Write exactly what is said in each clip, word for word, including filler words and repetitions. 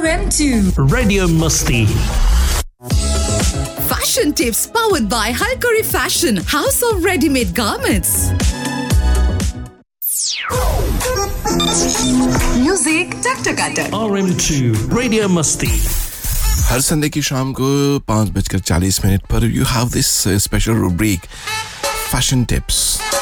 R M two Radio Musti. Fashion tips powered by Halkari Fashion, House of Ready-Made Garments. Music tak tak tak. R M two Radio Musti. Her Sunday की शाम को पाँच बजकर चालीस minute पर you have this uh, special rubric fashion tips.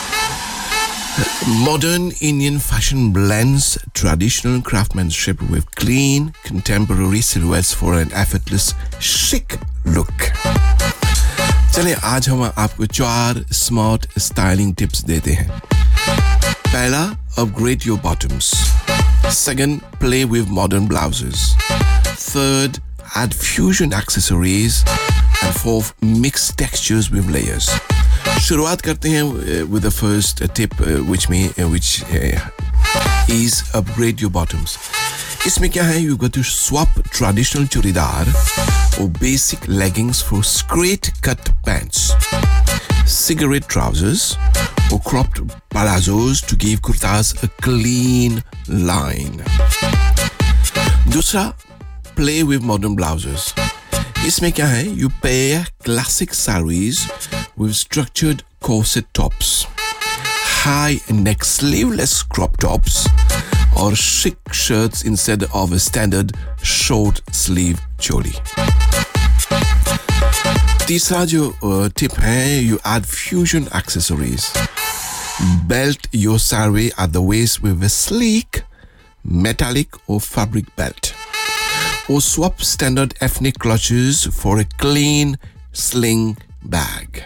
Modern Indian fashion blends traditional craftsmanship with clean contemporary silhouettes for an effortless chic look. चलिए आज हम आपको चार smart styling tips देते हैं. पहला, upgrade your bottoms. Second, play with modern blouses. Third, add fusion accessories. And fourth, mix textures with layers. शुरुआत करते हैं with the first tip uh, which me uh, which uh, is upgrade your bottoms. इसमें क्या है? You got to swap traditional churidar or basic leggings for straight cut pants, cigarette trousers or cropped palazzos to give kurtas a clean line. दूसरा, play with modern blouses. इसमें क्या है? You pair classic saris with structured corset tops, high neck sleeveless crop tops, or chic shirts instead of a standard short sleeve choli. तीसरा जो tip है, you add fusion accessories. Belt your sari at the waist with a sleek metallic or fabric belt. Or swap standard ethnic clutches for a clean sling bag.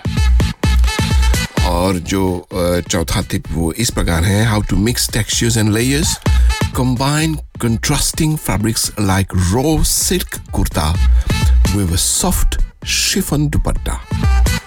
और जो चौथा tip वो इस प्रकार है, how to mix textures and layers. Combine contrasting fabrics like raw silk kurta with a soft chiffon dupatta.